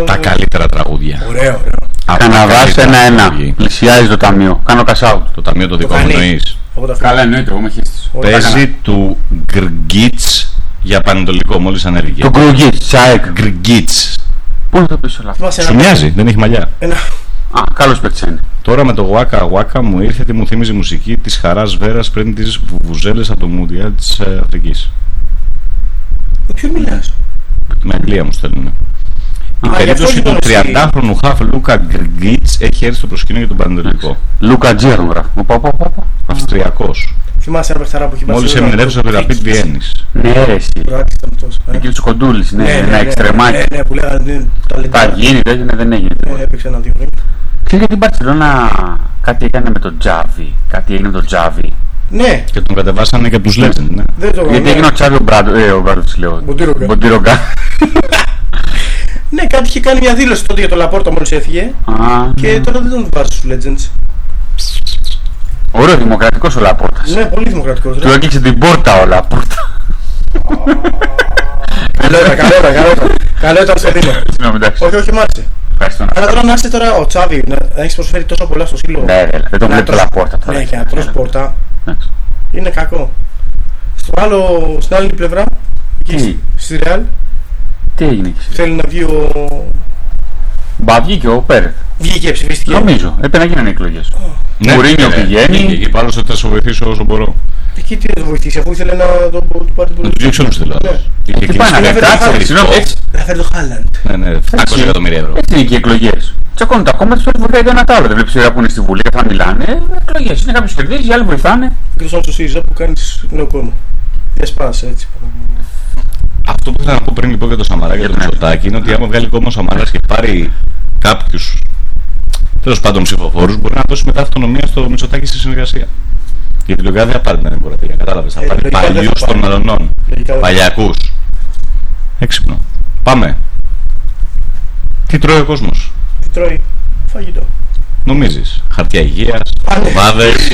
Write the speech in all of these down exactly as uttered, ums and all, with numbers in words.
Τα καλύτερα τραγούδια. Ωραίο, ωραίο. Καναδάς ένα-ένα. Πλησιάζει το ταμείο. Κάνω cash out. Το ταμείο το δικό μου εννοείς. Καλά, εννοείται, εγώ είμαι χέστης. Παίζει του Γκργκίτς για πανετολικό, μόλις ανέβηκε. Το Γκργκίτς, τσάεκ. Γκργκίτς. Πού να το πεις όλα αυτά. Σου μοιάζει, δεν έχει μαλλιά. Ένα... Α, καλός παίκτης είναι. Τώρα με το Waka Waka μου ήρθε τι μου θύμιζε η μουσική της Χαράς Βέρας πριν τις βουβουζέλες από το Μουντιάλ της Αφρικής. Με ποιον μιλάς? Με Αγγλία μου στέλνουνε. Η περίπτωση του τριαντάχρονου χαφ Λούκα Γκργκίτς έχει έρθει στο προσκήνιο για τον πανετολικό. Λούκα Τζίρον γράφει. Αυστριακός. Θυμάσαι ένα παιχταρά που έχει πάει. Μόλις έμεινε αίρος από το Rapid Βιέννης. Ναι, ρε εσύ. Εκεί τους κοντούλης, ναι, ένα εξτρεμάκι. Ναι, ναι, που λέγανε θα γίνει, δεν έγινε. Έπαιξε ένα δύο χρόνια. Ξέρεις γιατί η Μπαρτσελώνα κάτι έκανε με τον Τζάβι. Κάτι έγινε με τον Τζάβι. Ναι. Και τον κατεβάσανε και από τους Legend, ναι. Γιατί έγινε ο Τσάβι ο Μπράντοβιτς, λέω. Μποντίρογκα. Ναι, κάτι είχε κάνει μια δήλωση τότε για τον Λαπόρτα μόλις έφυγε. Και τώρα δεν τον βάζει στους Legends. Ωραίο, δημοκρατικός ο Λαπόρτας. Ναι, πολύ δημοκρατικός. Του έκλεισε την πόρτα ο Λαπόρτα. Καλό ήταν, καλό ήταν, καλό ήταν. Καλό ήταν στο δίνω. Όχι, όχι, μ' άρεσε. Αλλά τώρα να είσαι τώρα ο Τσάβι, να έχεις προσφέρει τόσο πολλά στο σύλλογο. Ναι, δεν τον βλέπει το Λαπόρτα τώρα. Ναι, και να τρως πόρτα. Είναι κακό. Στο άλλο, στην άλλη πλευρά, εκεί στη Ρεάλ. Τι έγινε εκεί? Θέλει να βγει ο... Μπα, βγήκε ο Πέρεθ. Βγήκε, ψηφίστηκε. Νομίζω, έπρεπε να γίνανε εκλογές. Μουρίνιο πηγαίνει. Εκεί πάνω θα σε βοηθήσω όσο μπορώ. Εκεί τι να το βοηθήσει, αφού ήθελε να το πάρει την Να του διώξει όλους την Ελλάδα. Τι πάει να κάνει, να φέρει το Χάλαντ. Ναι, ναι, επτακόσια εκατομμύρια ευρώ. Έτσι είναι και οι εκλογές. Τσακώνουν τα κόμματα τους, βοηθάει το ένα το άλλο. Δεν βλέπεις που είναι στη Βουλή και θα μιλάνε. Εκλογές. Είναι κάποιος κερδίζει, οι άλλοι βοηθάνε. Και το ΣΥΡΙΖΑ που κάνει νέο κόμμα. Διασπάσε έτσι. Αυτό που ήθελα να πω πριν λοιπόν για το Σαμαρά και το Μητσοτάκη είναι ότι άμα βγάλει κόμμα ο Σαμαράς και πάρει κάποιους τέλος πάντων ψηφοφόρους, μπορεί να δώσει μετά αυτονομία στο Μητσοτάκη στη συνεργασία. Γιατί λογικά δεν θα πάρει την εμπορία, κατάλαβες. Θα ε, πάρει παλιούς των μελωνών. Παλιακούς. Έξυπνο. Πάμε. Τι τρώει ο κόσμος? Τι τρώει? Φαγητό. Νομίζεις? Χαρτιά υγείας, βάδες.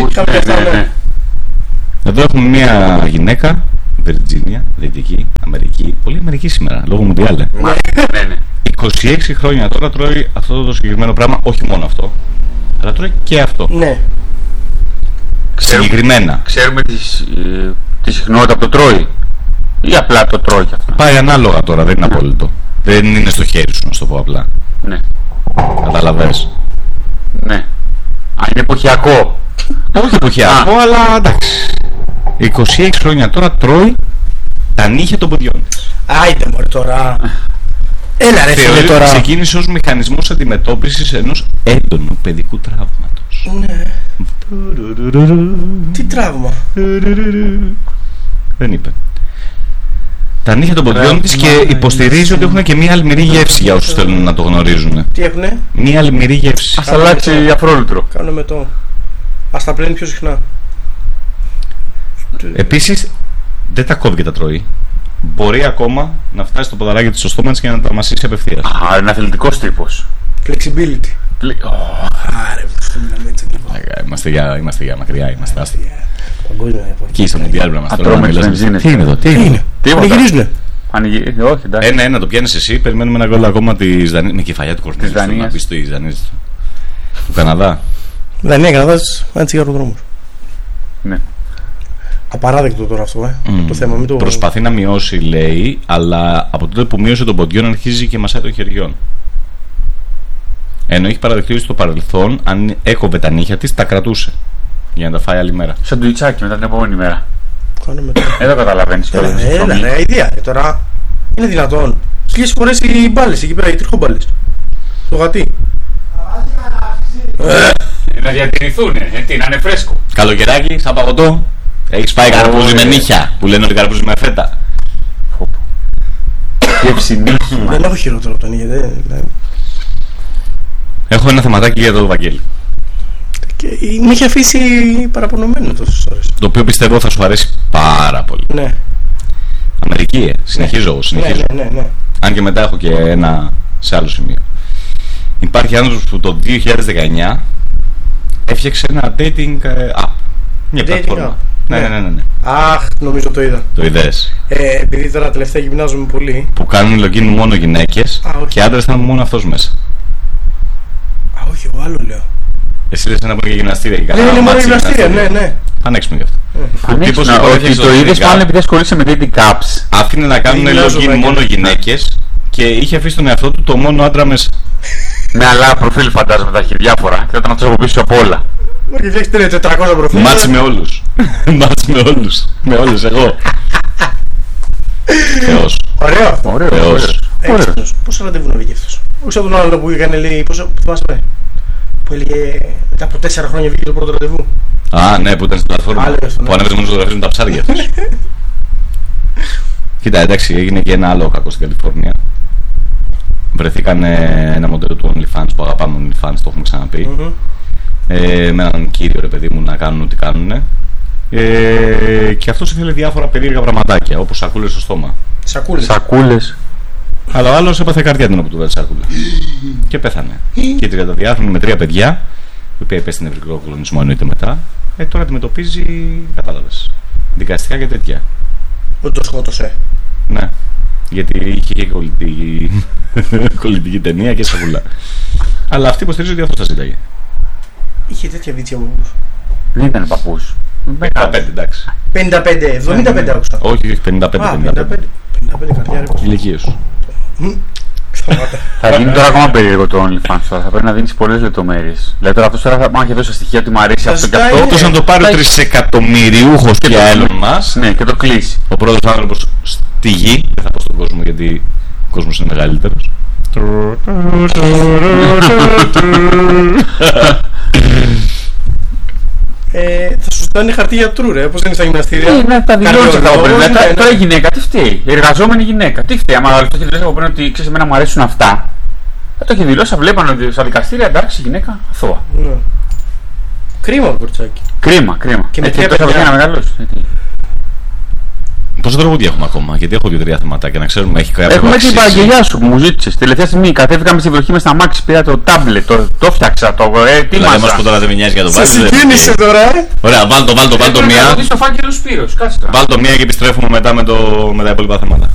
Εδώ έχουμε μια γυναίκα, Βιρτζίνια, Δυτική Αμερική. Πολύ Αμερική σήμερα, λόγω Μουντιάλ. είκοσι έξι χρόνια τώρα τρώει αυτό το συγκεκριμένο πράγμα, όχι μόνο αυτό, αλλά τρώει και αυτό. Ναι. Συγκεκριμένα. Ξέρουμε τη, ε, τη συχνότητα που το τρώει ή απλά το τρώει και αυτό? Πάει ανάλογα τώρα, δεν είναι απόλυτο. Δεν είναι στο χέρι σου, να σου το πω απλά. Ναι. Καταλαβες. Ναι. Α, είναι εποχιακό. Όχι εποχιακό, αλλά εντάξει. είκοσι έξι χρόνια τώρα τρώει τα νύχια των ποδιών της. Άιντε μωρέ τώρα. Έλα ρε φίλε τώρα. Ξεκίνησε ως μηχανισμός αντιμετώπισης ενός έντονου παιδικού τραύματος. Ναι. Τι τραύμα? Δεν είπε. Τα νύχια των ποδιών της και υποστηρίζει ότι έχουν και μία αλμυρή γεύση για όσους θέλουν να το γνωρίζουν. Τι έχουνε? Μία αλμυρή γεύση. Ας αλλάξει αφρόλουτρο. Κάνω με το. Ας τα πλένει πιο συχνά. Επίσης δεν τα κόβει και τα τρώει. Μπορεί ακόμα να φτάσει στο ποδαράκι της στο στόμα της και να τα μασίσει απευθείας. Α, είναι αθλητικός τύπος. Flexibility. Άρε, Είμαστε για, είμαστε για μακριά, είμαστε άστι. Παγκόσμια. Εκεί στο Μουντιάλ να μας τώρα. Τι είναι εδώ, τι είναι? Πανηγυρίζουνε. Όχι, εντάξει. Ένα-ένα το πιάνεις εσύ, περιμένουμε ένα γκολ ακόμα της Δανίας. Με κεφαλιά του Κορνέλη. Της Δανίας. Να πεις της Δανίας. Του Καναδά. Δανία, Καναδάς, ένα τσιγαροδρόμος. Ναι. Απαράδεκτο τώρα αυτό, ε. Mm. Το θέμα, μην το... Προσπαθεί να μειώσει, λέει, αλλά από τότε που μείωσε των ποντιών αρχίζει και μασάει των χεριών. Ενώ έχει παραδεχτεί ότι στο παρελθόν, αν έκοβε τα νύχια της, τα κρατούσε για να τα φάει άλλη μέρα. Σαν ντουιτσάκι μετά την επόμενη μέρα. Κάνουμε τώρα. Εδώ καταλαβαίνεις. Έλα, έλα, ρε, ιδέα. Και τώρα είναι δυνατόν. Χίλιες φορές οι μπάλες εκεί πέρα, οι τριχόμπαλες. Το γατί. Να διατηρηθούν, γιατί να είναι φρέσκο. Καλοκαιράκι, σαν παγωτό. Έχεις φάει καρπούζι με νύχια, που λένε ότι καρπούζι με φέτα. Γεύση νύχια. Δεν έχω χειρότερο από τον νύχια. Έχω ένα θεματάκι για το Βαγγέλη. Και με έχει αφήσει παραπονωμένο τόσες ώρες. Το οποίο πιστεύω θα σου αρέσει πάρα πολύ. Ναι. Αμερική, ε. Συνεχίζω εγώ, συνεχίζω. Ναι, ναι, ναι. Αν και μετά έχω και ένα σε άλλο σημείο. Υπάρχει άνθρωπος που το δύο χιλιάδες δεκαεννιά έφτιαξε ένα dating app. Μια πλατφόρμα. Ναι, ναι, ναι, ναι. Αχ, νομίζω το είδα. Το είδες. Ε, επειδή τώρα τελευταία γυμνάζομαι πολύ. Που κάνουν login μόνο γυναίκες και άντρες θα είναι μόνο αυτός μέσα. Α, όχι, εγώ άλλο λέω. Εσύ λες να πούμε για γυμναστήρια και καλά. Ναι, είναι μόνο γυμναστήρια, ναι, ναι. Πανέξουμε γι' αυτό. Ανοίξουμε ότι το είδες πάλι επειδή ασχολείσαι με dating apps. Άφηνε να κάνουν login μόνο γυναίκες και είχε αφήσει τον εαυτό του το μόνο άντρα μέσα. Με άλλα προφίλ φαντάζομαι τα έχει διάφορα και θα ήταν να τους αποποιήσω από όλα. Και φτιάξει τετρακόσια προφίλ. Μάτς με όλους. Μάτς με όλους. Με όλους εγώ. Θεός. Ωραίο αυτό. Θεός. Πόσο ραντεβού να βγήκε αυτός. Όχι σαν τον άλλο που έκανε, λέει, πόσο θυμάσαι, που έλεγε μετά από τέσσερα χρόνια βγήκε το πρώτο ραντεβού. Α, ναι, που ήταν στην πλατφόρμα. Που ανέβαινε μόνο ζωγραφίες με τα ψάρια αυτός. Κοίτα, εντάξει, έγινε και ένα άλλο κακό στην Καλιφόρνια. Βρεθήκαν ένα μοντέλο του OnlyFans που αγαπάμε OnlyFans, το έχουμε ξαναπεί. Mm-hmm. Ε, με έναν κύριο, ρε παιδί μου, να κάνουν ό,τι κάνουν. Ε, και αυτός ήθελε διάφορα περίεργα πραγματάκια, όπως σακούλες στο στόμα. Σακούλες. Σακούλες. Αλλά ο άλλος έπαθε καρδιά την όπου του βάζει σακούλα. Και πέθανε. Και η τριανταδυάχρονη με τρία παιδιά, η οποία υπέστη νευρικό κολονισμό εννοείται μετά, ε, τώρα αντιμετωπίζει, κατάλαβες, δικαστικά και τέτοια. Ότι το σκότωσε. Ναι. Γιατί είχε και κολλητική, κολλητική ταινία και σακούλα. Αλλά αυτή υποστηρίζει ότι αυτό θα ζήταγε. Είχε τέτοια βίτσια παππούς. Δεν ήταν παππούς. πενήντα πέντε, εντάξει. πενήντα πέντε, εβδομήντα πέντε άκουσα. Όχι, όχι, πενήντα πέντε. Α, πενήντα πέντε. πενήντα πέντε καρδιά, ρε πως. Ηλικίες σου. Θα γίνει τώρα ακόμα περίεργο το OnlyFans. Θα πρέπει να δίνεις πολλές λεπτομέρειες. Δηλαδή τώρα αυτός τώρα θα πάει και δώσει στοιχεία ότι μου αρέσει αυτό και αυτό. Όπως να το πάρει ο τρισεκατομμυριούχος πια Elon Musk. Ναι, και το κλείσει. Ο πρώτος άνθρωπος στη γη. Δεν θα πω στον κόσμο γιατί ο κόσμος είναι μεγαλύτερος. Ε, θα σου στάνε χαρτί γιατρού, ρε, όπως είναι στα γυμναστήρια. Ναι, ναι, τα δηλώνεις αυτά από πριν. Τώρα η γυναίκα τι φταίει, η εργαζόμενη γυναίκα. Τι φταίει, άμα το έχει δηλώσει από πριν ότι ξέρεις, εμένα μου αρέσουν αυτά. Θα το έχει δηλώσει, βλέπαν ότι στα δικαστήρια εντάξει η γυναίκα αθώα. Ναι. Κρίμα, κορτσάκι. Κρίμα, κρίμα. Και με τρία παιδιά να μεγαλώσει. Πόσα τραγούδια έχουμε ακόμα, γιατί έχω δύο-τρία θεματάκια να ξέρουμε. Έχει κάποια έχουμε την παραγγελιά σου που μου ζήτησε. Τελευταία στιγμή κατέβηκαμε στη βροχή με στα μάξι, πήρα το τάμπλετ, το, το φτιάξα, το ετοίμασα. Δεν μας πω τώρα δεν με νοιάζει για το βάζι. Σε συγκίνησε τώρα, ε! Ωραία, βάλ το, βάλ το, βάλ το μία. Θα ρωτήσω ο Φάκελος Σπύρος, κάτσε τώρα. Βάλ το μία και επιστρέφουμε μετά με, το, με τα υπόλοιπα θέματα.